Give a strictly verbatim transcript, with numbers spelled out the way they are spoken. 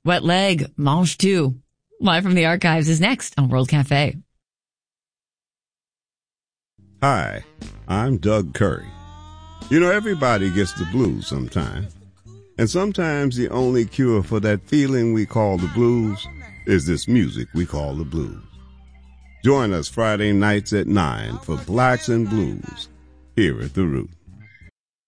Wet Leg, Mange Two. Live from the archives is next on World Cafe. Hi, I'm Doug Curry. You know, everybody gets the blues sometime. And sometimes the only cure for that feeling we call the blues is this music we call the blues. Join us Friday nights at nine for Blacks and Blues here at The Root.